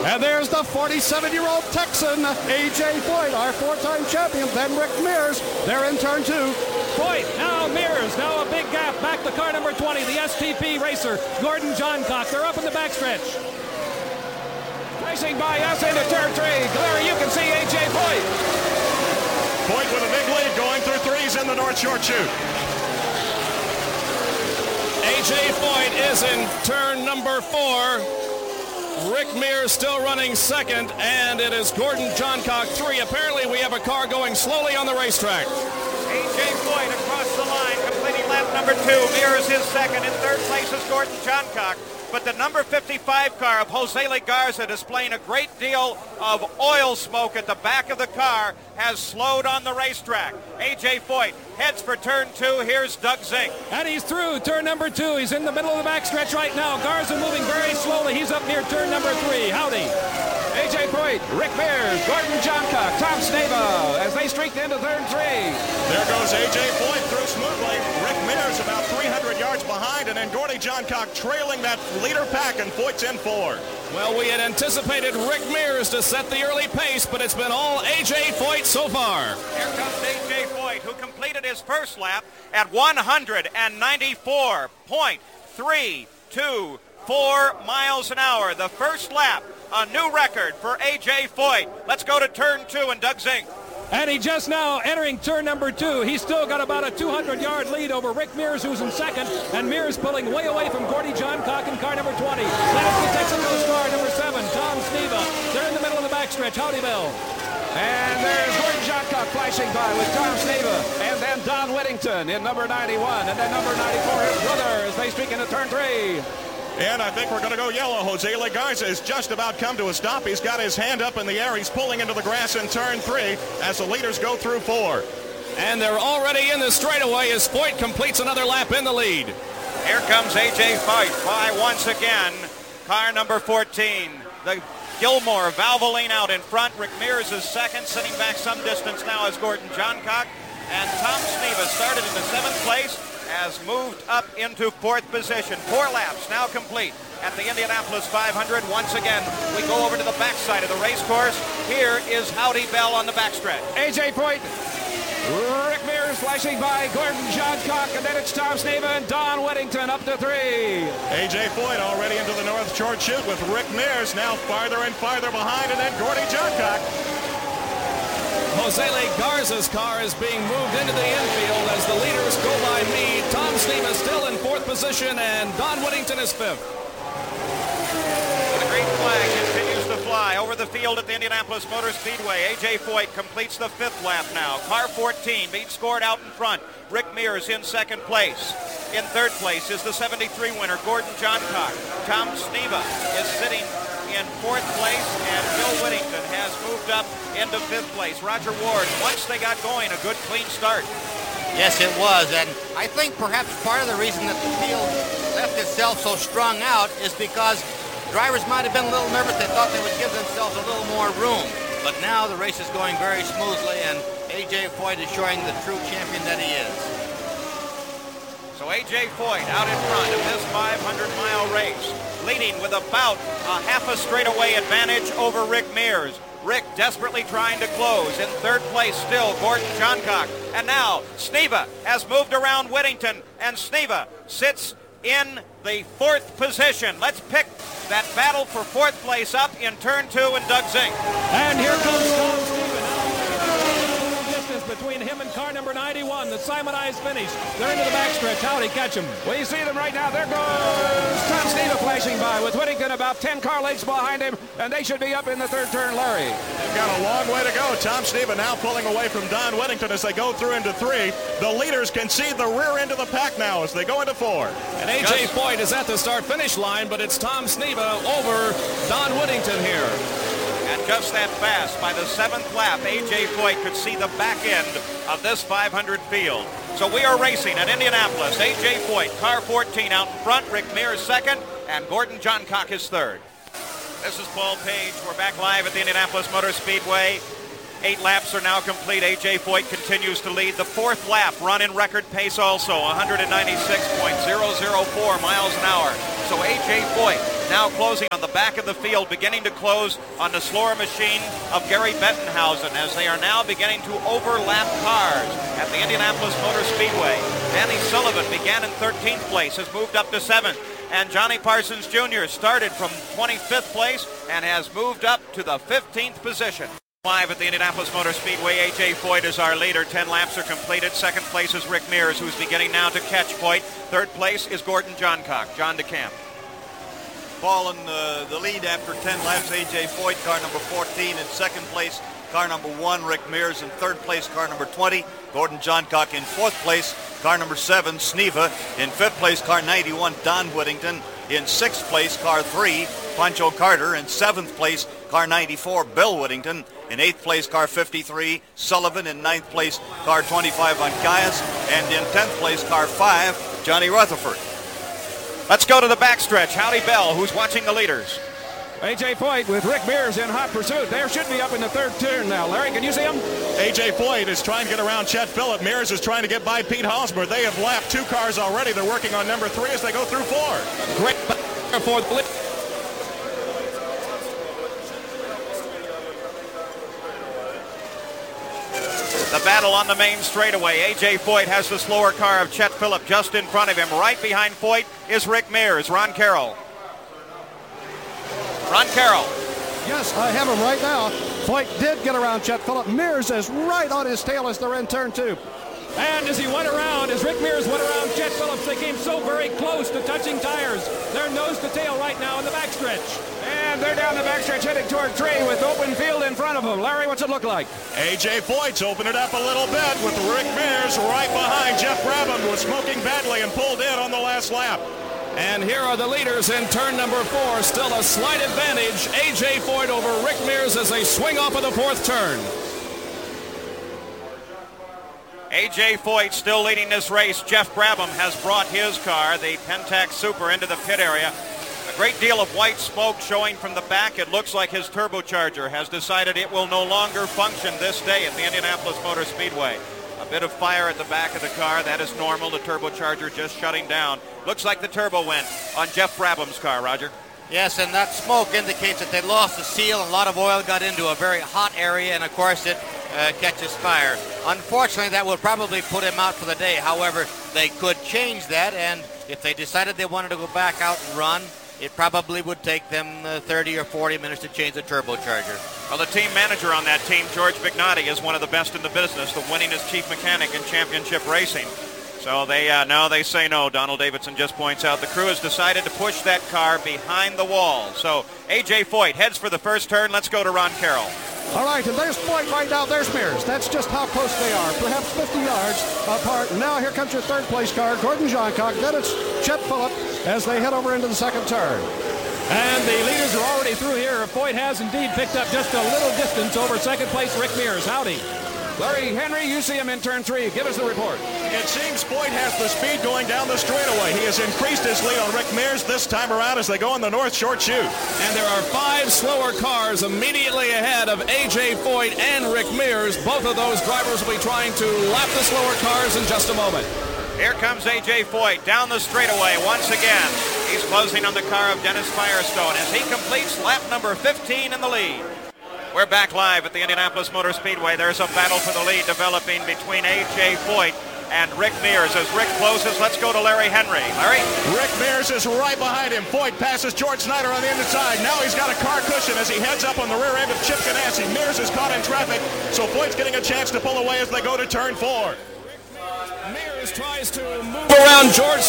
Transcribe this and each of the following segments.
And there's the 47-year-old Texan, A.J. Foyt, our four-time champion. Then Rick Mears. They're in turn two. Foyt, now Mears, now a big gap. Back to car number 20, the STP racer, Gordon Johncock. They're up in the backstretch. Racing by us into turn three. Larry, you can see A.J. Foyt. Foyt with a big lead going through threes in the North Short Chute. A.J. Foyt is in turn number 4. Rick Mears still running second, and it is Gordon Johncock 3. Apparently we have a car going slowly on the racetrack. A.J. Foyt across the line, completing lap number 2. Mears is second. In third place is Gordon Johncock. But the number 55 car of Jose Legarza, displaying a great deal of oil smoke at the back of the car, has slowed on the racetrack. A.J. Foyt heads for turn 2. Here's Doug Zink. And he's through turn number 2. He's in the middle of the backstretch right now. Garza moving very slowly. He's up near turn number 3. Howdy. A.J. Foyt, Rick Mears, Gordon Johncock, Tom Sneva as they streaked into turn 3. There goes A.J. Foyt through smoothly. Rick Mears about 300 yards behind, and then Gordon Johncock trailing that leader pack, and Foyt's in 4. Well, we had anticipated Rick Mears to set the early pace, but it's been all A.J. Foyt so far. Here comes A.J. Foyt, who completed his first lap at 194.324 miles an hour. The first lap, a new record for A.J. Foyt. Let's go to turn 2 and Doug Zink. And he just now entering turn number 2. He's still got about a 200-yard lead over Rick Mears, who's in second. And Mears pulling way away from Gordie Johncock in car number 20. Then it's the Texan Coast car number 7, Tom Sneva. They're in the middle of the backstretch. Howdy, Bill. And there's Gordon Johncock flashing by with Tom Sneva. And then Don Whittington in number 91. And then number 94, his brother, as they streak into turn 3. And I think we're going to go yellow. Jose Legarza has just about come to a stop. He's got his hand up in the air. He's pulling into the grass in turn 3 as the leaders go through 4. And they're already in the straightaway as Foyt completes another lap in the lead. Here comes A.J. Foyt by once again. Car number 14. The Gilmore Valvoline out in front. Rick Mears is second, sitting back some distance now as Gordon Johncock. And Tom Sneva started in the 7th place, has moved up into 4th position. 4 laps now complete at the Indianapolis 500. Once again, we go over to the backside of the race course. Here is Howdy Bell on the backstretch. A.J. Foyt, Rick Mears flashing by Gordon Johncock, and then it's Tom Sneva and Don Whittington up to 3. A.J. Foyt already into the North Short Chute with Rick Mears now farther and farther behind, and then Gordie Johncock. Jose Legarza's car is being moved into the infield as the leaders go by me. Tom Sneva still in 4th position, and Don Whittington is 5th. The green flag continues to fly over the field at the Indianapolis Motor Speedway. A.J. Foyt completes the 5th lap now. Car 14 being scored out in front. Rick Mears in 2nd place. In 3rd place is the 73 winner, Gordon Johncock. Tom Sneva is sitting in 4th place, and Bill Whittington has moved up into 5th place. Roger Ward, once they got going, a good clean start. Yes, it was, and I think perhaps part of the reason that the field left itself so strung out is because drivers might have been a little nervous. They thought they would give themselves a little more room. But now the race is going very smoothly, and A.J. Foyt is showing the true champion that he is. So A.J. Foyt out in front of this 500-mile race, leading with about a half a straightaway advantage over Rick Mears. Rick desperately trying to close. In 3rd place still, Gordon Johncock. And now Sneva has moved around Whittington, and Sneva sits in the 4th position. Let's pick that battle for 4th place up in turn 2 and Doug Zink. And here comes Tom Sneva. Between him and car number 91, the Simonized finish. They're into the backstretch. Howdy, catch him. Well, you see them right now. There goes Tom Sneva flashing by with Whittington about 10 car lengths behind him, and they should be up in the 3rd turn, Larry. They've got a long way to go. Tom Sneva now pulling away from Don Whittington as they go through into 3. The leaders can see the rear end of the pack now as they go into 4. And A.J. Foyt is at the start-finish line, but it's Tom Sneva over Don Whittington here. And just that fast, by the 7th lap, A.J. Foyt could see the back end of this 500 field. So we are racing at Indianapolis. A.J. Foyt, car 14 out in front, Rick Mears 2nd, and Gordon Johncock is 3rd. This is Paul Page. We're back live at the Indianapolis Motor Speedway. 8 laps are now complete. A.J. Foyt continues to lead. The 4th lap run in record pace also, 196.004 miles an hour. So A.J. Foyt now closing on the back of the field, beginning to close on the slower machine of Gary Bettenhausen as they are now beginning to overlap cars at the Indianapolis Motor Speedway. Danny Sullivan began in 13th place, has moved up to 7th. And Johnny Parsons Jr. started from 25th place and has moved up to the 15th position. Live at the Indianapolis Motor Speedway, A.J. Foyt is our leader. 10 laps are completed. Second place is Rick Mears, who's beginning now to catch Foyt. Third place is Gordon Johncock. John DeCamp. Paul in the lead after 10 laps, A.J. Foyt, car number 14. In second place, car number 1, Rick Mears. In third place, car number 20, Gordon Johncock. In fourth place, car number 7, Sneva. In fifth place, car 91, Don Whittington. In sixth place, car 3, Pancho Carter. In seventh place, car 94, Bill Whittington. In eighth place, car 53, Sullivan. In ninth place, car 25, Ancayas. And in 10th place, car 5, Johnny Rutherford. Let's go to the backstretch. Howdy Bell, who's watching the leaders. A.J. Foyt with Rick Mears in hot pursuit. They should be up in the third turn now. Larry, can you see him? A.J. Foyt is trying to get around Chet Phillip. Mears is trying to get by Pete Hosmer. They have lapped 2 cars already. They're working on number 3 as they go through 4. Great for the The battle on the main straightaway. A.J. Foyt has the slower car of Chet Phillip just in front of him. Right behind Foyt is Rick Mears. Ron Carroll. Ron Carroll. Yes, I have him right now. Foyt did get around Chet Phillip. Mears is right on his tail as they're in turn 2. And as he went around, as Rick Mears went around Chet Phillips, they came so very close to touching tires. They're nose to tail right now in the backstretch. And they're down the backstretch heading toward 3 with open field in front of them. Larry, what's it look like? A.J. Foyt's opened it up a little bit with Rick Mears right behind. Jeff Brabham was smoking badly and pulled in on the last lap. And here are the leaders in turn number 4. Still a slight advantage. A.J. Foyt over Rick Mears as they swing off of the 4th turn. A.J. Foyt still leading this race. Jeff Brabham has brought his car, the Pentax Super, into the pit area. A great deal of white smoke showing from the back. It looks like his turbocharger has decided it will no longer function this day at the Indianapolis Motor Speedway. A bit of fire at the back of the car. That is normal. The turbocharger just shutting down. Looks like the turbo went on Jeff Brabham's car, Roger. Yes, and that smoke indicates that they lost the seal. A lot of oil got into a very hot area, and of course it catches fire. Unfortunately, that will probably put him out for the day. However, they could change that, and if they decided they wanted to go back out and run, it probably would take them 30 or 40 minutes to change the turbocharger. Well, the team manager on that team, George Bignotti, is one of the best in the business, the winningest chief mechanic in championship racing. So they say no. Donald Davidson just points out the crew has decided to push that car behind the wall. So A.J. Foyt heads for the first turn. Let's go to Ron Carroll. All right, and there's Foyt right now. There's Mears. That's just how close they are, perhaps 50 yards apart. Now here comes your third place car, Gordon Johncock. Then it's Chet Phillip as they head over into the second turn. And the leaders are already through here. Foyt has indeed picked up just a little distance over second place Rick Mears. Howdy. Larry Henry, you see him in turn 3. Give us the report. It seems Foyt has the speed going down the straightaway. He has increased his lead on Rick Mears this time around as they go on the North Short Chute. And there are 5 slower cars immediately ahead of A.J. Foyt and Rick Mears. Both of those drivers will be trying to lap the slower cars in just a moment. Here comes A.J. Foyt down the straightaway once again. He's closing on the car of Dennis Firestone as he completes lap number 15 in the lead. We're back live at the Indianapolis Motor Speedway. There's a battle for the lead developing between A.J. Foyt and Rick Mears. As Rick closes, let's go to Larry Henry. Larry? Rick Mears is right behind him. Foyt passes George Snyder on the inside. Now he's got a car cushion as he heads up on the rear end of Chip Ganassi. Mears is caught in traffic, so Foyt's getting a chance to pull away as they go to turn 4. Mears tries to move around George,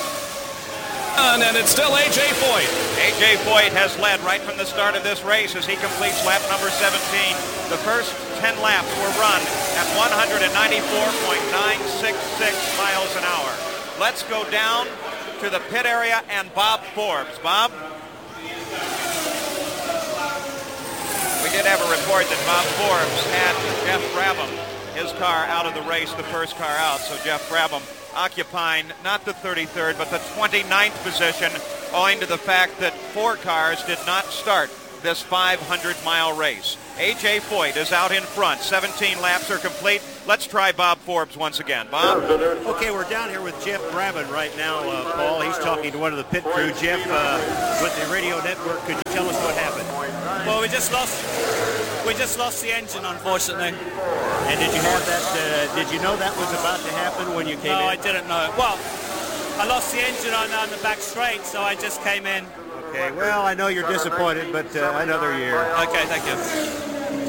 and it's still A.J. Foyt. A.J. Foyt has led right from the start of this race as he completes lap number 17. The first 10 laps were run at 194.966 miles an hour. Let's go down to the pit area and Bob Forbes. Bob? We did have a report that Bob Forbes had Jeff Brabham, his car, out of the race, the first car out. So Jeff Brabham occupying not the 33rd but the 29th position owing to the fact that 4 cars did not start this 500-mile race. A.J. Foyt is out in front. 17 laps are complete. Let's try Bob Forbes once again. Bob? Okay, we're down here with Jeff Brabham right now, Paul. He's talking to one of the pit crew. Jeff, with the radio network, could you tell us what happened? Well, we just lost the engine, unfortunately. And did you have that? Did you know that was about to happen when you came in? No, I didn't know. Well, I lost the engine on the back straight, so I just came in. Okay, well, I know you're disappointed, but another year. Okay, thank you.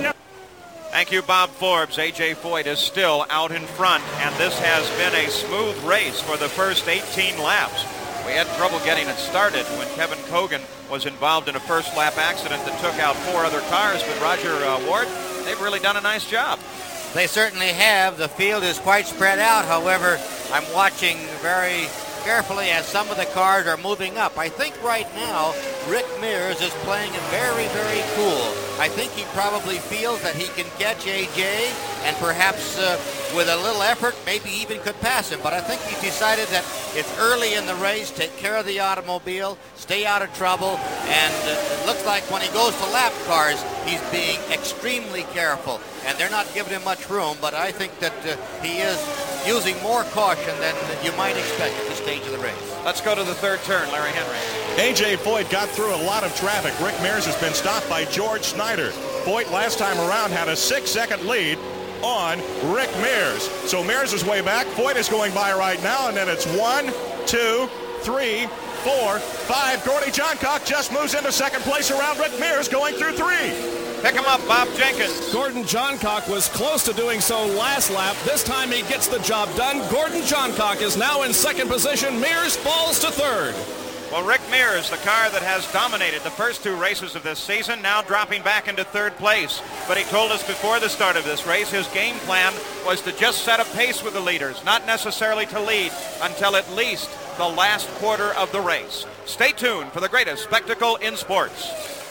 Thank you, Bob Forbes. A.J. Foyt is still out in front, and this has been a smooth race for the first 18 laps. We had trouble getting it started when Kevin Cogan was involved in a first-lap accident that took out 4 other cars, but Roger Ward, they've really done a nice job. They certainly have. The field is quite spread out. However, I'm watching very carefully as some of the cars are moving up. I think right now Rick Mears is playing it very, very cool. I think he probably feels that he can catch AJ and perhaps with a little effort maybe even could pass him. But I think he's decided that it's early in the race, take care of the automobile, stay out of trouble, and it looks like when he goes to lap cars he's being extremely careful and they're not giving him much room, but I think that he is using more caution than you might expect at this stage of the race. Let's go to the third turn, Larry Henry. A.J. Foyt got through a lot of traffic. Rick Mears has been stopped by George Snyder. Foyt last time around had a 6-second lead on Rick Mears. So Mears is way back. Foyt is going by right now, and then it's 1, 2, 3, 4, 5. Gordy Johncock just moves into second place around Rick Mears going through 3. Pick him up, Bob Jenkins. Gordon Johncock was close to doing so last lap. This time he gets the job done. Gordon Johncock is now in second position. Mears falls to third. Well, Rick Mears, the car that has dominated the first 2 races of this season, now dropping back into third place. But he told us before the start of this race his game plan was to just set a pace with the leaders, not necessarily to lead until at least the last quarter of the race. Stay tuned for the greatest spectacle in sports.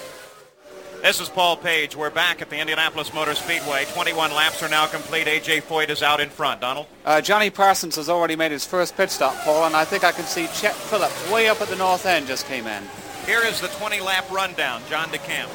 This is Paul Page. We're back at the Indianapolis Motor Speedway. 21 laps are now complete. A.J. Foyt is out in front. Donald? Johnny Parsons has already made his first pit stop, Paul, and I think I can see Chet Phillips way up at the north end just came in. Here is the 20-lap rundown. John DeCamp.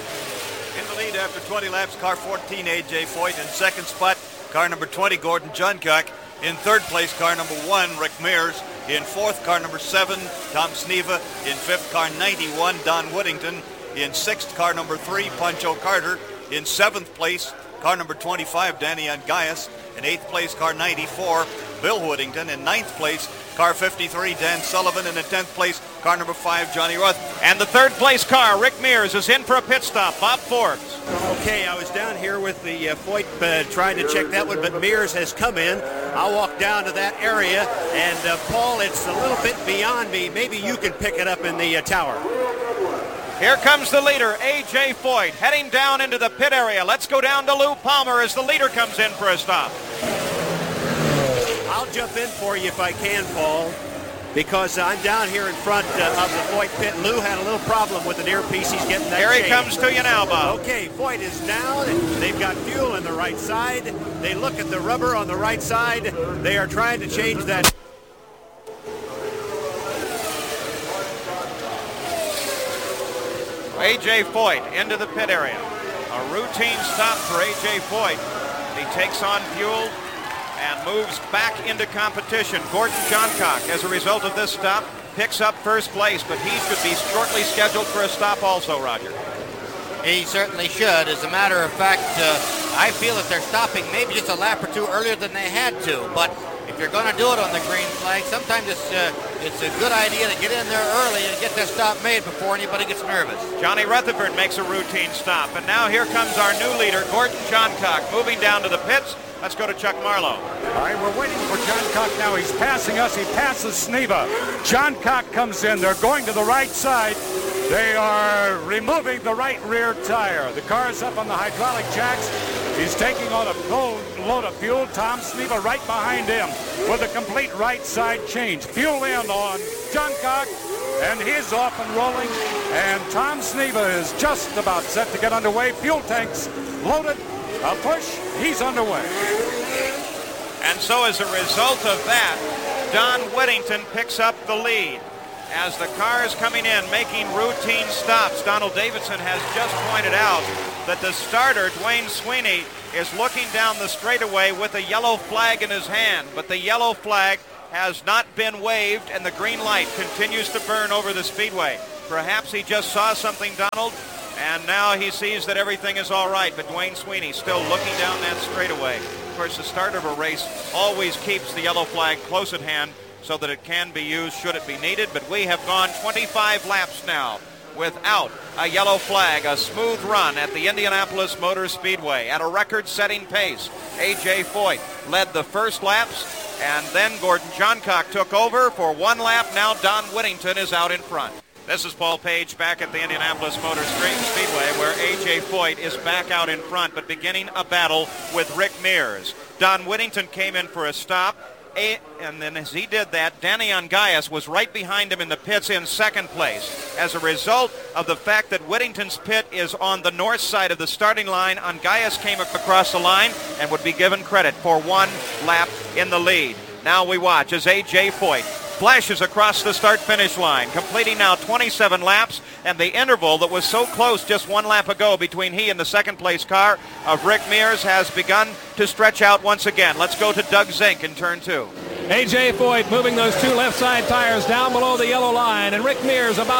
In the lead after 20 laps, car 14, A.J. Foyt. In second spot, car number 20, Gordon Johncock. In third place, car number 1, Rick Mears. In fourth, car number 7, Tom Sneva. In fifth, car 91, Don Whittington. In sixth, car number 3, Pancho Carter. In seventh place, car number 25, Danny Angayas. In eighth place, car 94, Bill Whittington. In ninth place, car 53, Dan Sullivan. And in 10th place, car number 5, Johnny Rutherford. And the third place car, Rick Mears, is in for a pit stop. Bob Forbes. Okay, I was down here with the Foyt trying to check that one, but Mears has come in. I'll walk down to that area, and Paul, it's a little bit beyond me. Maybe you can pick it up in the tower. Here comes the leader, A.J. Foyt, heading down into the pit area. Let's go down to Lou Palmer as the leader comes in for a stop. I'll jump in for you if I can, Paul, because I'm down here in front of the Foyt pit. Lou had a little problem with an earpiece. He's getting that Here he changed. comes to you now, Bob. Okay, Foyt is down. They've got fuel on the right side. They look at the rubber on the right side. They are trying to change that. A.J. Foyt into the pit area. A routine stop for A.J. Foyt. He takes on fuel and moves back into competition. Gordon Johncock, as a result of this stop, picks up first place, but he should be shortly scheduled for a stop also, Roger. He certainly should. As a matter of fact, I feel that they're stopping maybe just a lap or 2 earlier than they had to, but if you're going to do it on the green flag, sometimes it's a good idea to get in there early and get that stop made before anybody gets nervous. Johnny Rutherford makes a routine stop, and now here comes our new leader, Gordon Johncock, moving down to the pits. Let's go to Chuck Marlowe. All right, we're waiting for Johncock now. He's passing us. He passes Sneva. Johncock comes in. They're going to the right side. They are removing the right rear tire. The car is up on the hydraulic jacks. He's taking on a load of fuel. Tom Sneva right behind him with a complete right side change. Fuel in on Johncock, and he's off and rolling. And Tom Sneva is just about set to get underway. Fuel tanks loaded. A push. He's underway. And so as a result of that, Don Whittington picks up the lead. as the car is coming in, making routine stops. Donald Davidson has just pointed out that the starter, Dwayne Sweeney, is looking down the straightaway with a yellow flag in his hand, but the yellow flag has not been waved, and the green light continues to burn over the speedway. Perhaps he just saw something, Donald, and now he sees that everything is all right, but Dwayne Sweeney still looking down that straightaway. Of course, the start of a race always keeps the yellow flag close at hand so that it can be used should it be needed, but we have gone 25 laps now without a yellow flag. A smooth run at the Indianapolis Motor Speedway at a record-setting pace. A.J. Foyt led the first laps, and then Gordon Johncock took over for one lap. Now Don Whittington is out in front. This is Paul Page back at the Indianapolis Motor Speedway, where A.J. Foyt is back out in front, but beginning a battle with Rick Mears. Don Whittington came in for a stop, and then as he did that, Danny Ongais was right behind him in the pits in second place. As a result of the fact that Whittington's pit is on the north side of the starting line, Ongais came across the line and would be given credit for one lap in the lead. Now we watch as A.J. Foyt flashes across the start-finish line, completing now 27 laps, and the interval that was so close just one lap ago between he and the second-place car of Rick Mears has begun to stretch out once again. Let's go to Doug Zink in turn 2. A.J. Foyt moving those two left side tires down below the yellow line, and Rick Mears about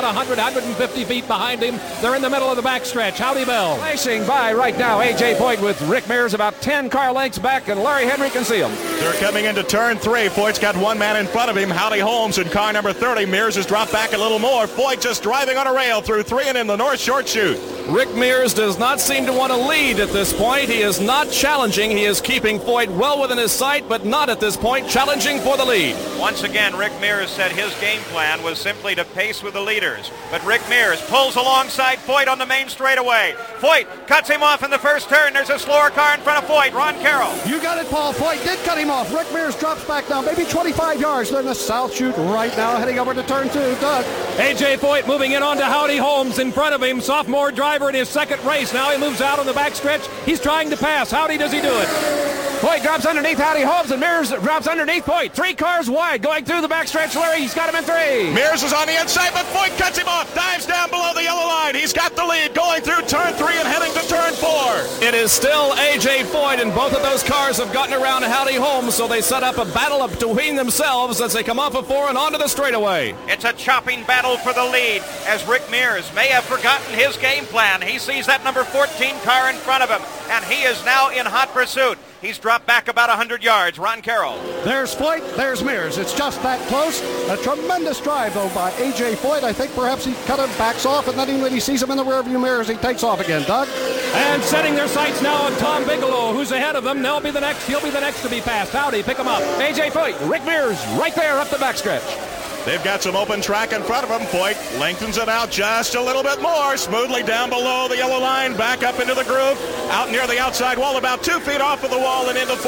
150 feet behind him. They're in the middle of the backstretch. Howdy Bell. Racing by right now, A.J. Foyt with Rick Mears about 10 car lengths back, and Larry Henry can see him. They're coming into turn 3. Foyt's got one man in front of him, Howdy Holmes, in car number 30. Mears has dropped back a little more. Foyt just driving on a rail through 3 and in the north short chute. Rick Mears does not seem to want to lead at this point. He is not challenging. He is keeping Foyt well within his sight, but not at this point challenging for the lead. Once again, Rick Mears said his game plan was simply to pace with the leaders. But Rick Mears pulls alongside Foyt on the main straightaway. Foyt cuts him off in the first turn. There's a slower car in front of Foyt, Ron Carroll. You got it, Paul. Foyt did cut him off. Rick Mears drops back now, maybe 25 yards. They're in the south chute right now, heading over to turn 2. Doug. A.J. Foyt moving in onto Howdy Holmes in front of him. Sophomore driver in his second race. Now he moves out on the backstretch. He's trying to pass. Howdy, does he do it? Foyt drops underneath Howdy Holmes, and Mears drops underneath Foyt. 3 cars wide going through the backstretch. Larry, he's got him in 3. Mears is on the inside, but Foyt cuts him off. Dives down below the yellow line. He's got the lead going through turn 3 and heading to turn 4. It is still A.J. Foyt, and both of those cars have gotten around Howdy Holmes, so they set up a battle up between themselves as they come off of 4 and onto the straightaway. It's a chopping battle for the lead as Rick Mears may have forgotten his game plan. He sees that number 14 car in front of him, and he is now in hot pursuit. He's dropped back about 100 yards. Ron Carroll. There's Foyt, there's Mears. It's just that close. A tremendous drive, though, by A.J. Foyt. I think perhaps he kind of backs off, and then when he sees him in the rearview mirrors, he takes off again. Doug? And setting their sights now on Tom Bigelow, who's ahead of them. He'll be the next to be passed. Howdy, pick him up. A.J. Foyt, Rick Mears, right there up the backstretch. They've got some open track in front of them. Foyt lengthens it out just a little bit more, smoothly down below the yellow line, back up into the groove, out near the outside wall, about 2 feet off of the wall and into 4.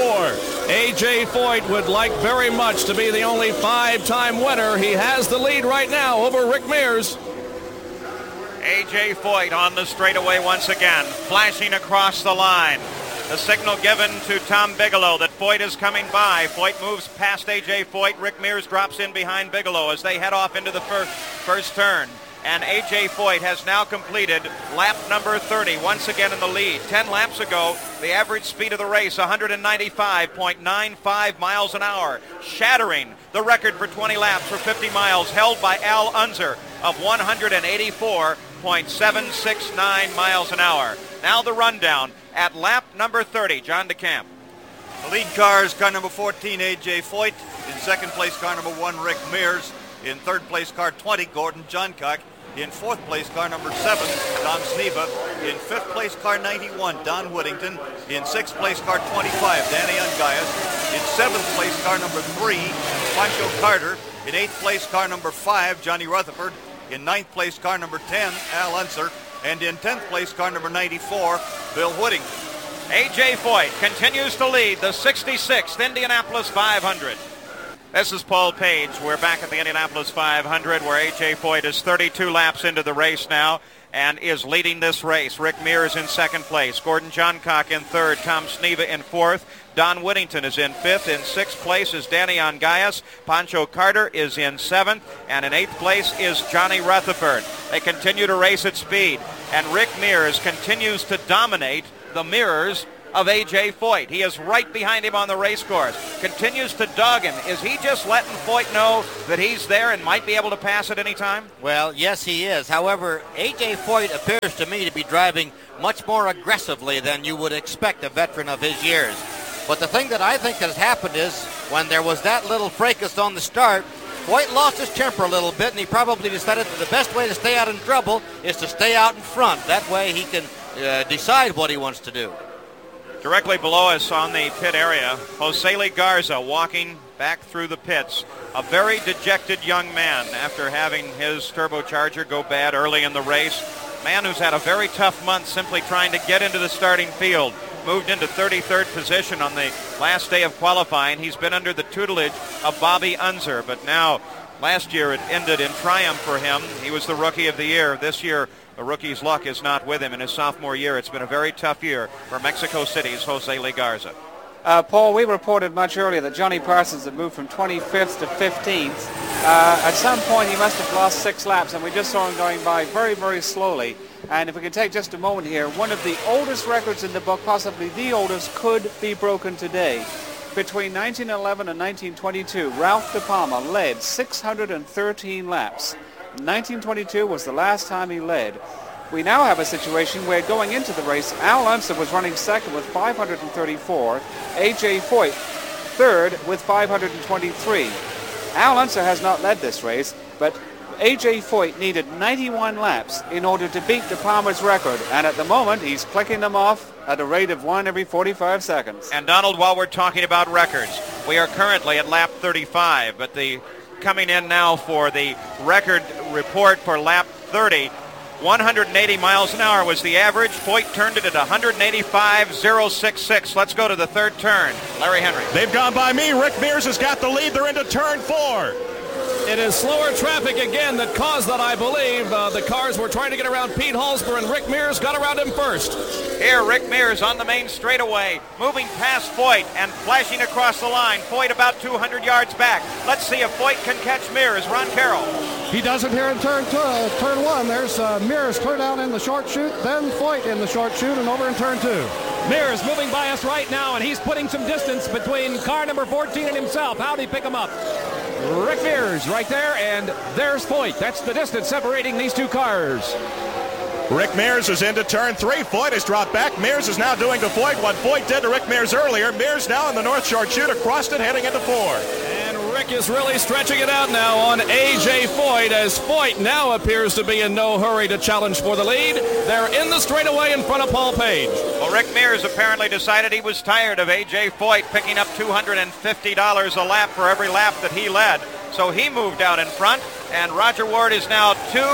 A.J. Foyt would like very much to be the only 5-time winner. He has the lead right now over Rick Mears. A.J. Foyt on the straightaway once again, flashing across the line. The signal given to Tom Bigelow that Foyt is coming by. Foyt moves past A.J. Foyt. Rick Mears drops in behind Bigelow as they head off into the first turn. And A.J. Foyt has now completed lap number 30, once again in the lead. 10 laps ago, the average speed of the race, 195.95 miles an hour, shattering the record for 20 laps for 50 miles held by Al Unser of 184.769 miles an hour. Now the rundown at lap number 30. John DeCamp. The lead car is car number 14, A.J. Foyt. In second place, car number 1, Rick Mears. In third place, car 20, Gordon Johncock. In fourth place, car number 7, Don Sneva. In fifth place, car 91, Don Whittington. In sixth place, car 25, Danny Ongais. In seventh place, car number 3, Pancho Carter. In eighth place, car number 5, Johnny Rutherford. In ninth place, car number 10, Al Unser. And in 10th place, car number 94, Bill Whittington. A.J. Foyt continues to lead the 66th Indianapolis 500. This is Paul Page. We're back at the Indianapolis 500 where A.J. Foyt is 32 laps into the race now and is leading this race. Rick Mears in second place. Gordon Johncock in third. Tom Sneva in fourth. Don Whittington is in fifth. In sixth place is Danny Ongayas. Pancho Carter is in seventh. And in eighth place is Johnny Rutherford. They continue to race at speed. And Rick Mears continues to dominate the mirrors of A.J. Foyt. He is right behind him on the race course. Continues to dog him. Is he just letting Foyt know that he's there and might be able to pass at any time? Well, yes, he is. However, A.J. Foyt appears to me to be driving much more aggressively than you would expect a veteran of his years. But the thing that I think has happened is when there was that little fracas on the start, Foyt lost his temper a little bit, and he probably decided that the best way to stay out in trouble is to stay out in front. That way he can decide what he wants to do. Directly below us on the pit area, Jose Garza walking back through the pits. A very dejected young man after having his turbocharger go bad early in the race. Man who's had a very tough month simply trying to get into the starting field. Moved into 33rd position on the last day of qualifying. He's been under the tutelage of Bobby Unser, but now last year it ended in triumph for him. He was the Rookie of the Year. This year the rookie's luck is not with him. In his sophomore year, it's been a very tough year for Mexico City's Jose Garza. Paul, we reported much earlier that Johnny Parsons had moved from 25th to 15th. At some point, he must have lost 6 laps, and we just saw him going by very, very slowly. And if we can take just a moment here, one of the oldest records in the book, possibly the oldest, could be broken today. Between 1911 and 1922, Ralph De Palma led 613 laps. 1922 was the last time he led. We now have a situation where going into the race, Al Unser was running second with 534, A.J. Foyt third with 523. Al Unser has not led this race, but A.J. Foyt needed 91 laps in order to beat De Palma's record, and at the moment he's clicking them off at a rate of 1 every 45 seconds. And Donald, while we're talking about records, we are currently at lap 35, but coming in now for the record report for lap 30, 180 miles an hour was the average. Foyt turned it at 185.066. Let's go to the third turn. Larry Henry. They've gone by me. Rick Mears has got the lead. They're into turn 4. It is slower traffic again that caused that, I believe. The cars were trying to get around Pete Halsber, and Rick Mears got around him first. Here, Rick Mears on the main straightaway, moving past Foyt and flashing across the line. Foyt about 200 yards back. Let's see if Foyt can catch Mears. Ron Carroll. He doesn't here in turn 1. There's Mears clear down in the short chute, then Foyt in the short chute, and over in turn 2. Mears moving by us right now, and he's putting some distance between car number 14 and himself. How'd he pick him up? Rick Mears right there, and there's Foyt. That's the distance separating these two cars. Rick Mears is into turn 3. Foyt has dropped back. Mears is now doing to Foyt what Foyt did to Rick Mears earlier. Mears now in the north short chute, across it, heading into 4. And Rick is really stretching it out now on A.J. Foyt, as Foyt now appears to be in no hurry to challenge for the lead. They're in the straightaway in front of Paul Page. Well, Rick Mears apparently decided he was tired of A.J. Foyt picking up $250 a lap for every lap that he led. So he moved out in front, and Roger Ward is now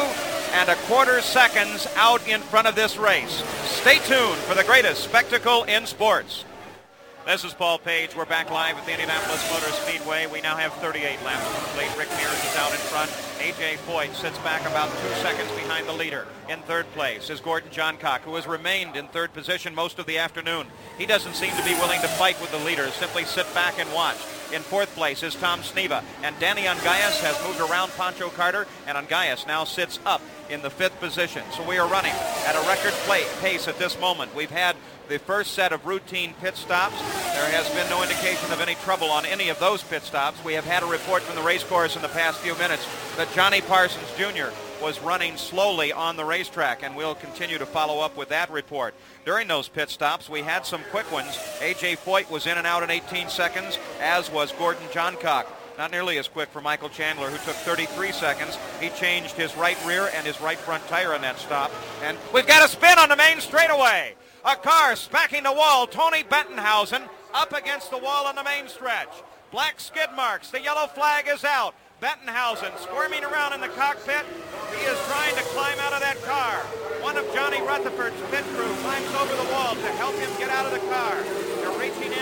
2.25 seconds out in front of this race. Stay tuned for the greatest spectacle in sports. This is Paul Page. We're back live at the Indianapolis Motor Speedway. We now have 38 laps complete. Rick Mears is out in front. A.J. Foyt sits back about 2 seconds behind the leader. In third place is Gordon Johncock, who has remained in third position most of the afternoon. He doesn't seem to be willing to fight with the leaders, simply sit back and watch. In fourth place is Tom Sneva, and Danny Ongayas has moved around Pancho Carter, and Ongayas now sits up in the fifth position. So we are running at a record pace at this moment. We've had the first set of routine pit stops. There has been no indication of any trouble on any of those pit stops. We have had a report from the race course in the past few minutes that Johnny Parsons Jr. was running slowly on the racetrack, and we'll continue to follow up with that report. During those pit stops, we had some quick ones. A.J. Foyt was in and out in 18 seconds, as was Gordon Johncock. Not nearly as quick for Michael Chandler, who took 33 seconds. He changed his right rear and his right front tire on that stop. And we've got a spin on the main straightaway. A car smacking the wall. Tony Bettenhausen up against the wall on the main stretch. Black skid marks. The yellow flag is out. Bettenhausen squirming around in the cockpit. He is trying to climb out of that car. One of Johnny Rutherford's pit crew climbs over the wall to help him get out of the car. They're reaching in.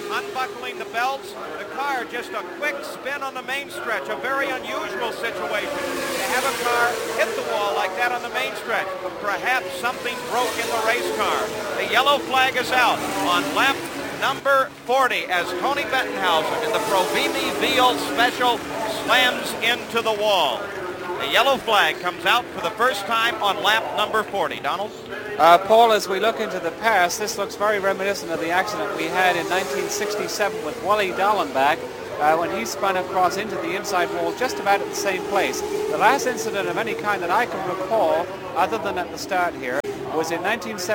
unbuckling the belts. The car just a quick spin on the main stretch, a very unusual situation to have a car hit the wall like that on the main stretch. Perhaps something broke in the race car. The yellow flag is out on lap number 40 as Tony Bettenhausen in the Provimi Veal Special slams into the wall. The yellow flag comes out for the first time on lap number 40. Donald? Paul, as we look into the past, this looks very reminiscent of the accident we had in 1967 with Wally Dallenbach when he spun across into the inside wall just about at the same place. The last incident of any kind that I can recall, other than at the start here, was in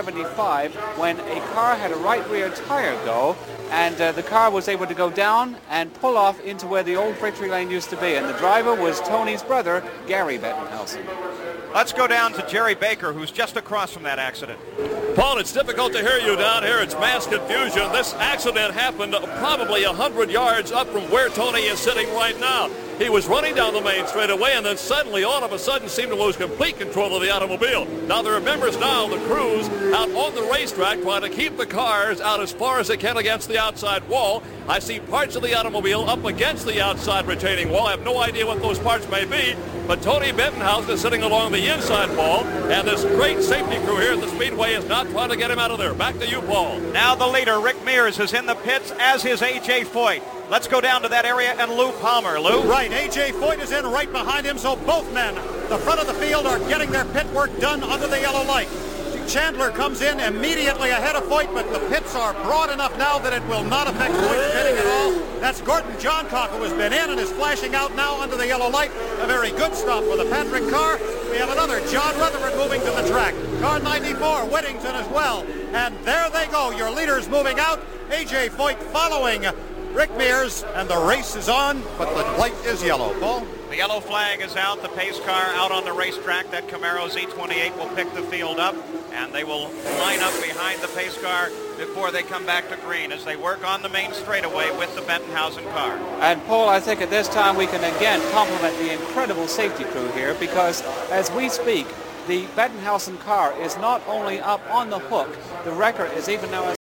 1975 when a car had a right rear tire go, and the car was able to go down and pull off into where the old victory lane used to be, and the driver was Tony's brother, Gary Bettenhausen. Let's go down to Jerry Baker, who's just across from that accident. Paul, it's difficult to hear you down here. It's mass confusion. This accident happened probably 100 yards up from where Tony is sitting right now. He was running down the main straightaway and then suddenly, all of a sudden, seemed to lose complete control of the automobile. Now, there are members now of the crews out on the racetrack trying to keep the cars out as far as they can against the outside wall. I see parts of the automobile up against the outside retaining wall. I have no idea what those parts may be, but Tony Bettenhausen is sitting along the inside wall, and this great safety crew here at the Speedway is not trying to get him out of there. Back to you, Paul. Now the leader, Rick Mears, is in the pits, as is A.J. Foyt. Let's go down to that area and Lou Palmer. Lou? Right, A.J. Foyt is in right behind him, so both men, the front of the field, are getting their pit work done under the yellow light. Chandler comes in immediately ahead of Foyt, but the pits are broad enough now that it will not affect Foyt's pitting at all. That's Gordon Johncock, who has been in and is flashing out now under the yellow light. A very good stop for the Patrick car. We have another John Rutherford moving to the track. Car 94, Whittington as well. And there they go, your leaders moving out. A.J. Foyt following Rick Mears, and the race is on, but the light is yellow. Paul? The yellow flag is out. The pace car out on the racetrack. That Camaro Z28 will pick the field up, and they will line up behind the pace car before they come back to green as they work on the main straightaway with the Bettenhausen car. And Paul, I think at this time we can again compliment the incredible safety crew here, because as we speak, the Bettenhausen car is not only up on the hook, the wrecker is even now as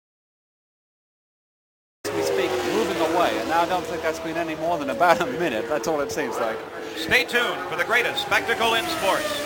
we speak moving away, and now I don't think that's been any more than about a minute. That's all it seems like. Stay tuned for the greatest spectacle in sports.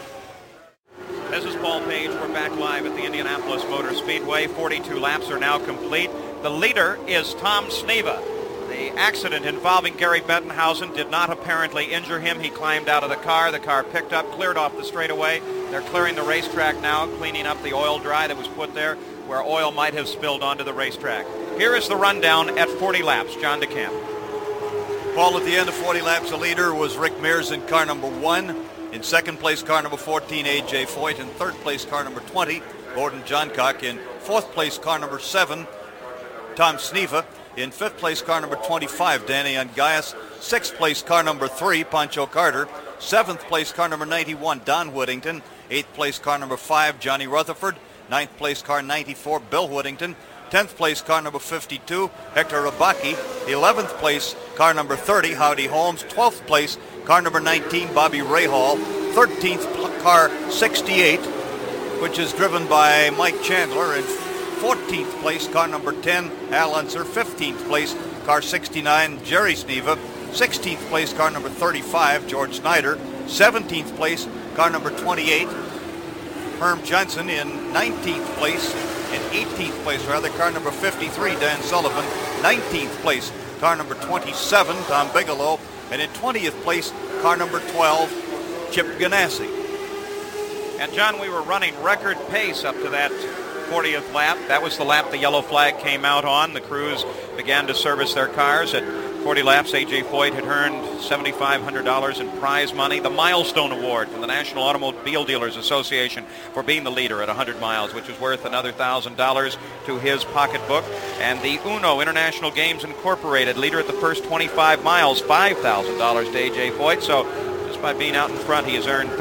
This is Paul Page. We're back live at the Indianapolis Motor Speedway. 42 laps are now complete. The leader is Tom Sneva. The accident involving Gary Bettenhausen did not apparently injure him. He climbed out of the car. The car picked up, cleared off the straightaway. They're clearing the racetrack now, cleaning up the oil dry that was put there where oil might have spilled onto the racetrack. Here is the rundown at 40 laps. John DeCamp. Paul, at the end of 40 laps, the leader was Rick Mears in car number 1. In second place, car number 14, A.J. Foyt. In third place, car number 20, Gordon Johncock. In fourth place, car number 7, Tom Sneva. In fifth place, car number 25, Danny Ungaius. Sixth place, car number 3, Pancho Carter. Seventh place, car number 91, Don Whittington. Eighth place, car number 5, Johnny Rutherford. Ninth place, car 94, Bill Whittington. 10th place, car number 52, Hector Rabaki. 11th place, car number 30, Howdy Holmes. 12th place, car number 19, Bobby Rahal. 13th, car 68, which is driven by Mike Chandler. And 14th place, car number 10, Al Unser. 15th place, car 69, Jerry Sneva. 16th place, car number 35, George Snyder. 17th place, car number 28, Herm Johnson. In 19th place, in 18th place, car number 53, Dan Sullivan. 19th place, car number 27, Tom Bigelow. And in 20th place, car number 12, Chip Ganassi. And John, we were running record pace up to that 40th lap. That was the lap the yellow flag came out on. The crews began to service their cars. At 40 laps, A.J. Foyt had earned $7,500 in prize money. The Milestone Award from the National Automobile Dealers Association for being the leader at 100 miles, which was worth another $1,000 to his pocketbook. And the UNO International Games Incorporated leader at the first 25 miles, $5,000 to A.J. Foyt. So just by being out in front, he has earned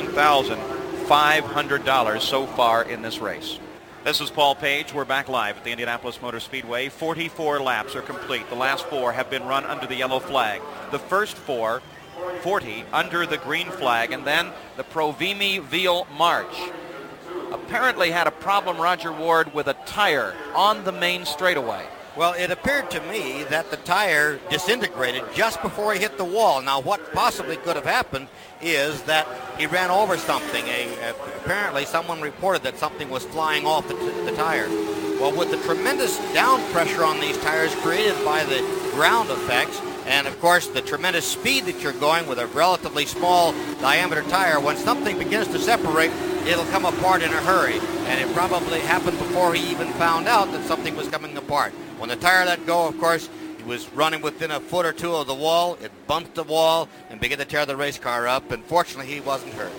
$13,500 so far in this race. This is Paul Page. We're back live at the Indianapolis Motor Speedway. 44 laps are complete. The last 4 have been run under the yellow flag. The first 4, 40, under the green flag. And then the Provimi Veal March apparently had a problem, Roger Ward, with a tire on the main straightaway. Well, it appeared to me that the tire disintegrated just before he hit the wall. Now, what possibly could have happened is that he ran over something. Apparently, someone reported that something was flying off the tire. Well, with the tremendous down pressure on these tires created by the ground effects, and of course the tremendous speed that you're going with a relatively small diameter tire, when something begins to separate, it'll come apart in a hurry. And it probably happened before he even found out that something was coming apart. When the tire let go, of course, he was running within a foot or two of the wall. It bumped the wall and began to tear the race car up. And fortunately, he wasn't hurt.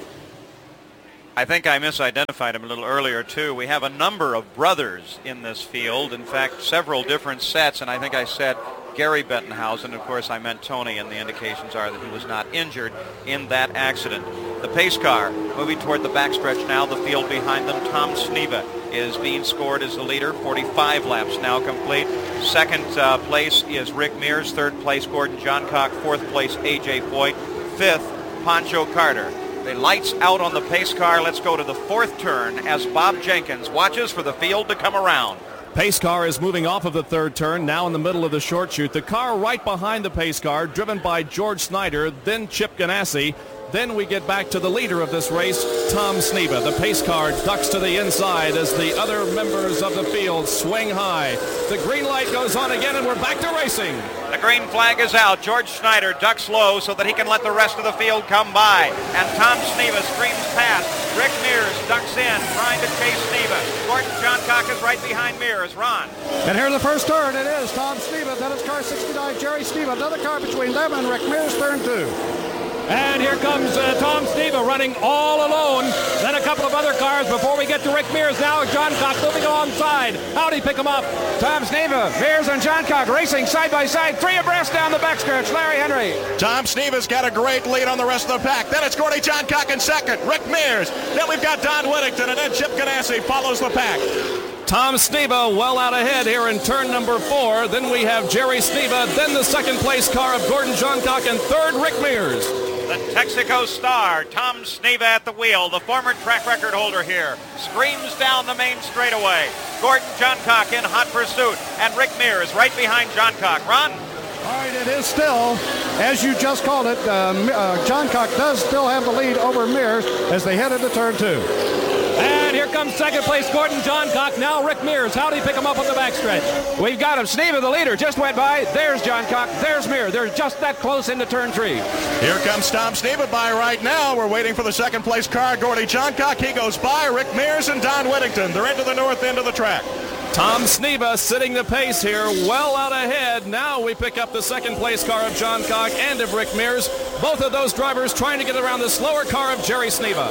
I think I misidentified him a little earlier, too. We have a number of brothers in this field. In fact, several different sets. And I think I said Gary Bettenhausen. Of course, I meant Tony, and the indications are that he was not injured in that accident. The pace car moving toward the backstretch now. The field behind them. Tom Sneva is being scored as the leader. 45 laps now complete. Second place is Rick Mears. Third place, Gordon Johncock. Fourth place, A.J. Foyt. Fifth, Pancho Carter. The lights out on the pace car. Let's go to the fourth turn as Bob Jenkins watches for the field to come around. Pace car is moving off of the third turn, now in the middle of the short chute. The car right behind the pace car, driven by George Snyder, then Chip Ganassi. Then we get back to the leader of this race, Tom Sneva. The pace car ducks to the inside as the other members of the field swing high. The green light goes on again, and we're back to racing. The green flag is out. George Snyder ducks low so that he can let the rest of the field come by. And Tom Sneva streams past. Rick Mears ducks in, trying to chase Sneva. Gordon Johncock is right behind Mears. Ron. And here's the first turn. It is Tom Sneva. Then it's car 69, Jerry Sneva. Another car between them and Rick Mears, turn 2. And here comes Tom Sneva running all alone. Then a couple of other cars before we get to Rick Mears. Now Johncock moving alongside. How'd he pick him up? Tom Sneva, Mears and Johncock racing side by side. 3 abreast down the backstretch. Larry Henry. Tom Sneva's got a great lead on the rest of the pack. Then it's Gordy Johncock in second. Rick Mears. Then we've got Don Whittington, and then Chip Ganassi follows the pack. Tom Sneva well out ahead here in turn number 4. Then we have Jerry Sneva, then the second place car of Gordon Johncock, and third Rick Mears. The Texaco star, Tom Sneva at the wheel, the former track record holder here, screams down the main straightaway. Gordon Johncock in hot pursuit, and Rick Mears right behind Johncock. Ron? All right, it is still, as you just called it, Johncock does still have the lead over Mears as they head into turn 2. And here comes second place Gordon Johncock. Now Rick Mears. How'd he pick him up on the backstretch? We've got him. Sneva, the leader, just went by. There's Johncock. There's Mears. They're just that close into turn 3. Here comes Tom Sneva by right now. We're waiting for the second place car, Gordy Johncock. He goes by. Rick Mears and Don Whittington. They're into the north end of the track. Tom Sneva setting the pace here, well out ahead. Now we pick up the second place car of Johncock and of Rick Mears. Both of those drivers trying to get around the slower car of Jerry Sneva.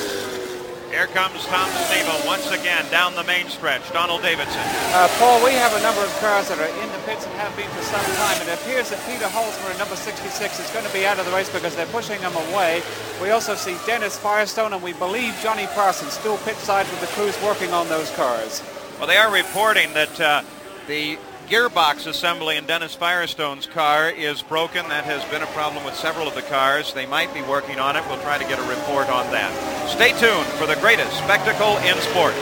Here comes Tom Sneva once again down the main stretch. Donald Davidson. Paul, we have a number of cars that are in the pits and have been for some time. And it appears that Peter Holzmer at number 66 is going to be out of the race because they're pushing him away. We also see Dennis Firestone, and we believe Johnny Parsons still pit side with the crews working on those cars. Well, they are reporting that the gearbox assembly in Dennis Firestone's car is broken. That has been a problem with several of the cars. They might be working on it. We'll try to get a report on that. Stay tuned for the greatest spectacle in sports.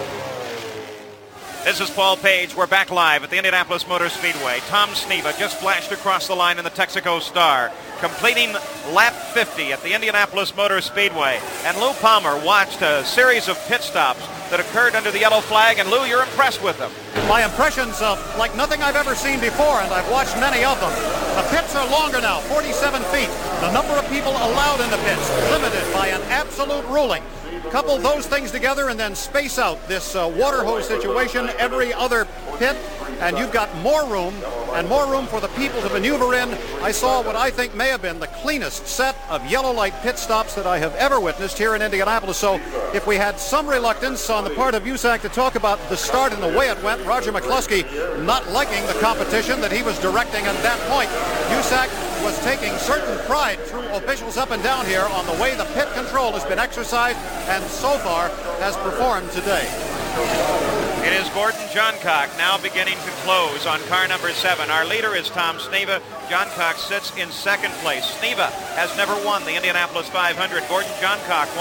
This is Paul Page. We're back live at the Indianapolis Motor Speedway. Tom Sneva just flashed across the line in the Texaco Star, completing lap 50 at the Indianapolis Motor Speedway. And Lou Palmer watched a series of pit stops that occurred under the yellow flag. And Lou, you're impressed with them. My impressions of like nothing I've ever seen before, and I've watched many of them. The pits are longer now, 47 feet. The number of people allowed in the pits limited by an absolute ruling. Couple those things together and then space out this water hose situation every other pit, and you've got more room and more room for the people to maneuver in. I saw what I think may have been the cleanest set of yellow light pit stops that I have ever witnessed here in Indianapolis. So if we had some reluctance on the part of USAC to talk about the start and the way it went, Roger McCluskey not liking the competition that he was directing at that point, USAC was taking certain pride through officials up and down here on the way the pit control has been exercised and so far has performed today. It is Gordon Johncock now beginning to close on car number 7. Our leader is Tom Sneva. Johncock sits in second place. Sneva has never won the Indianapolis 500. Gordon Johncock won